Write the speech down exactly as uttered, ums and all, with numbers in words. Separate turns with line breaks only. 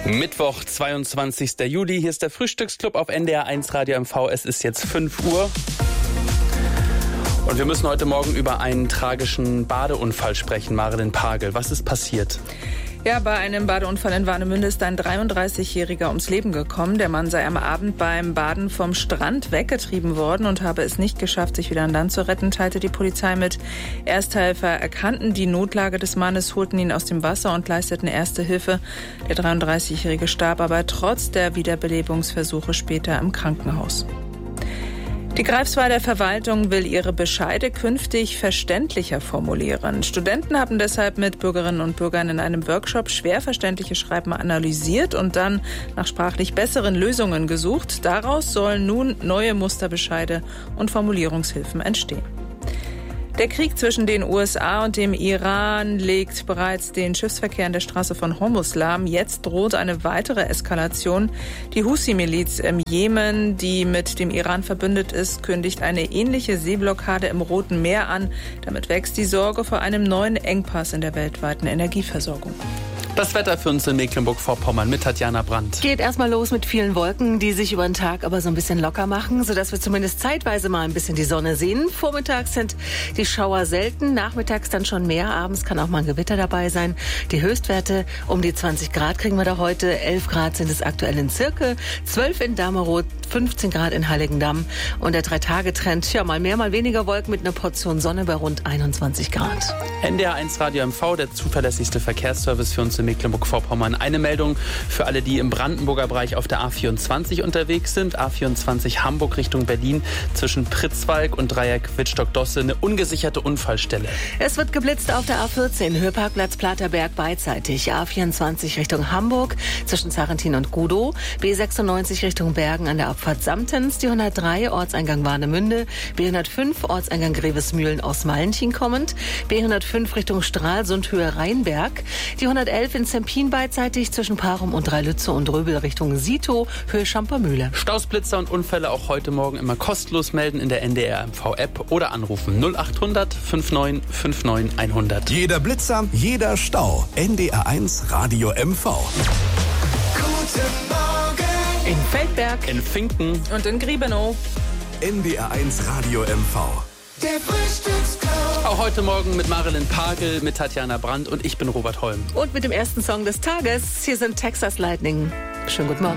Mittwoch, zweiundzwanzigster Juli. Hier ist der Frühstücksclub auf N D R eins Radio M V. Es ist jetzt fünf Uhr. Und wir müssen heute Morgen über einen tragischen Badeunfall sprechen. Marilyn Pagel, was ist passiert?
Ja, bei einem Badeunfall in Warnemünde ist ein dreiunddreißigjähriger ums Leben gekommen. Der Mann sei am Abend beim Baden vom Strand weggetrieben worden und habe es nicht geschafft, sich wieder an Land zu retten, teilte die Polizei mit. Ersthelfer erkannten die Notlage des Mannes, holten ihn aus dem Wasser und leisteten erste Hilfe. Der dreiunddreißigjährige starb aber trotz der Wiederbelebungsversuche später im Krankenhaus. Die Greifswalder Verwaltung will ihre Bescheide künftig verständlicher formulieren. Studenten haben deshalb mit Bürgerinnen und Bürgern in einem Workshop schwer verständliche Schreiben analysiert und dann nach sprachlich besseren Lösungen gesucht. Daraus sollen nun neue Musterbescheide und Formulierungshilfen entstehen. Der Krieg zwischen den U S A und dem Iran legt bereits den Schiffsverkehr an der Straße von Hormuz lahm. Jetzt droht eine weitere Eskalation. Die Husi-Miliz im Jemen, die mit dem Iran verbündet ist, kündigt eine ähnliche Seeblockade im Roten Meer an. Damit wächst die Sorge vor einem neuen Engpass in der weltweiten Energieversorgung.
Das Wetter für uns in Mecklenburg-Vorpommern mit Tatjana Brandt.
Geht erstmal los mit vielen Wolken, die sich über den Tag aber so ein bisschen locker machen, sodass wir zumindest zeitweise mal ein bisschen die Sonne sehen. Vormittags sind die Schauer selten, nachmittags dann schon mehr. Abends kann auch mal ein Gewitter dabei sein. Die Höchstwerte um die zwanzig Grad kriegen wir da heute. elf Grad sind es aktuell in Zirke, zwölf in Damerow, fünfzehn Grad in Heiligendamm. Und der Drei-Tage-Trend, ja, mal mehr, mal weniger Wolken mit einer Portion Sonne bei rund einundzwanzig Grad.
N D R eins Radio M V, der zuverlässigste Verkehrsservice für uns in Mecklenburg-Vorpommern. Eine Meldung für alle, die im Brandenburger Bereich auf der A vierundzwanzig unterwegs sind. A vierundzwanzig Hamburg Richtung Berlin zwischen Pritzwalk und Dreieck Wittstock-Dosse. Eine ungesicherte Unfallstelle.
Es wird geblitzt auf der A vierzehn, Höheparkplatz Platerberg beidseitig. A vierundzwanzig Richtung Hamburg zwischen Sarrentin und Gudow. B sechsundneunzig Richtung Bergen an der Abfahrt Samtens. Die hundertdrei Ortseingang Warnemünde. B hundertfünf Ortseingang Grevesmühlen aus Malentin kommend. B hundertfünf Richtung Stralsund Höhe Rheinberg. Die hundertelf in Zempin beidseitig zwischen Parum und Dreilütze und Röbel Richtung Sito, Höhe Schampermühle.
Staus, Blitzer und Unfälle auch heute Morgen immer kostenlos melden in der N D R M V App oder anrufen null acht hundert neunundfünfzig neunundfünfzig hundert.
Jeder Blitzer, jeder Stau. N D R eins Radio M V.
Guten Morgen.
In Feldberg,
in Finken
Und in Griebenow.
N D R eins Radio M V.
Der Frühstücksclub.
Auch heute Morgen mit Marilyn Pagel, mit Tatjana Brandt und ich bin Robert Holm.
und mit dem ersten Song des Tages. Hier sind Texas Lightning. Schönen guten Morgen.